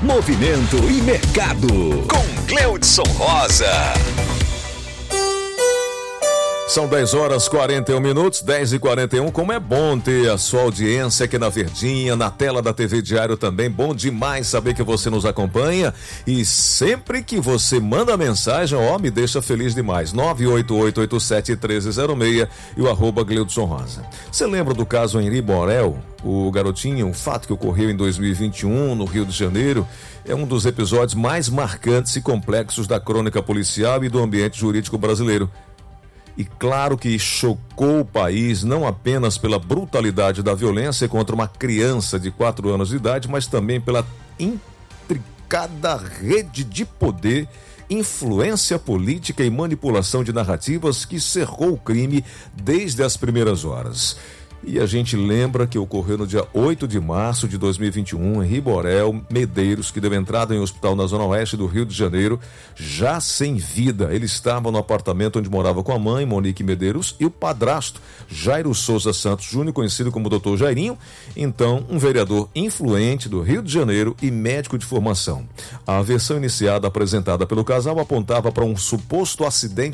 movimento e mercado, com Gleudson Rosa. São 10h41, 10h41. Como é bom ter a sua audiência aqui na Verdinha, na tela da TV Diário também. Bom demais saber que você nos acompanha. E sempre que você manda mensagem, me deixa feliz demais. 988871306 e o @Gleudson Rosa. Você lembra do caso Henri Borel, o garotinho, um fato que ocorreu em 2021 no Rio de Janeiro? É um dos episódios mais marcantes e complexos da crônica policial e do ambiente jurídico brasileiro. E claro que chocou o país não apenas pela brutalidade da violência contra uma criança de 4 anos de idade, mas também pela intricada rede de poder, influência política e manipulação de narrativas que cercou o crime desde as primeiras horas. E a gente lembra que ocorreu no dia 8 de março de 2021, Henri Borel Medeiros, que deu entrada em um hospital na zona oeste do Rio de Janeiro, já sem vida. Ele estava no apartamento onde morava com a mãe, Monique Medeiros, e o padrasto, Jairo Souza Santos Júnior, conhecido como Dr. Jairinho, então um vereador influente do Rio de Janeiro e médico de formação. A versão iniciada apresentada pelo casal apontava para um suposto acidente